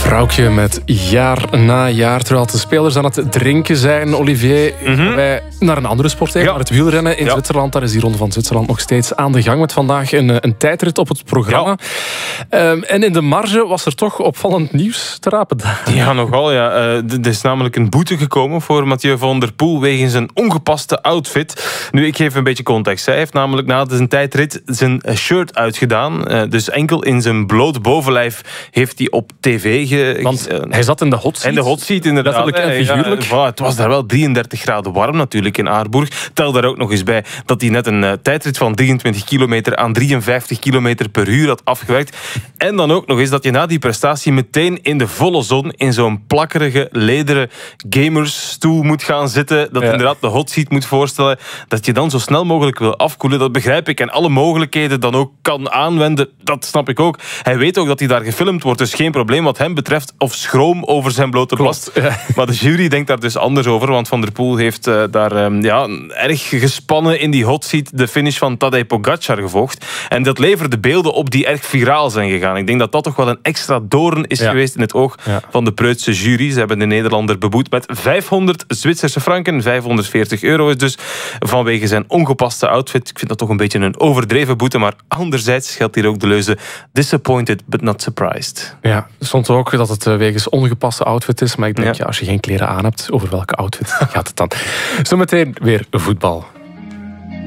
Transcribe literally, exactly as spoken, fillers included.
Vrouwtje met jaar na jaar, terwijl de spelers aan het drinken zijn. Olivier, mm-hmm. wij naar een andere sport, ja. naar het wielrennen in ja. Zwitserland. Daar is die Ronde van Zwitserland nog steeds aan de gang met vandaag een, een tijdrit op het programma. Ja. Um, en in de marge was er toch opvallend nieuws te rapen. Ja, nogal. Ja. Uh, er is namelijk een boete gekomen voor Mathieu van der Poel wegens een ongepaste outfit. Nu, ik geef een beetje context. Hij heeft namelijk na zijn tijdrit zijn shirt uitgedaan. Uh, dus enkel in zijn bloot bovenlijf heeft hij op tv ge... Want hij zat in de hot seat. In de hot seat, inderdaad. Letterlijk en figuurlijk. Ja, het was daar wel drieëndertig graden warm natuurlijk in Aarburg. Tel daar ook nog eens bij dat hij net een uh, tijdrit van drieëntwintig kilometer aan drieënvijftig kilometer per uur had afgewerkt. En dan ook nog eens dat je na die prestatie meteen in de volle zon in zo'n plakkerige, lederen gamersstoel moet gaan zitten. Dat ja. inderdaad de hot seat moet voorstellen. Dat je dan zo snel mogelijk wil afkoelen. Dat begrijp ik. En alle mogelijkheden dan ook kan aanwenden. Dat snap ik ook. Hij weet ook dat hij daar gefilmd wordt. Dus geen probleem wat hem betreft. Of schroom over zijn blote plast. Ja. Maar de jury denkt daar dus anders over. Want Van der Poel heeft uh, daar um, ja, erg gespannen in die hot seat de finish van Tadej Pogacar gevolgd. En dat leverde beelden op die erg viraal zijn gegaan. Ik denk dat dat toch wel een extra doorn is ja. geweest in het oog ja. van de preutse jury. Ze hebben de Nederlander beboet met vijfhonderd Zwitserse franken. vijfhonderdveertig euro is dus vanwege zijn ongepaste outfit. Ik vind dat toch een beetje een overdreven boete. Maar anderzijds geldt hier ook de leuze disappointed but not surprised. Ja, er stond ook dat het wegens ongepaste outfit is. Maar ik denk, ja. Ja, als je geen kleren aan hebt, over welke outfit gaat het dan? Zometeen weer voetbal.